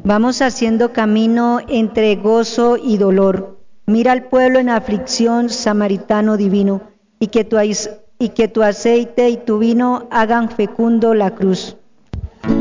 Vamos haciendo camino entre gozo y dolor. Mira al pueblo en aflicción, samaritano divino, y que tu aceite y tu vino hagan fecundo la cruz.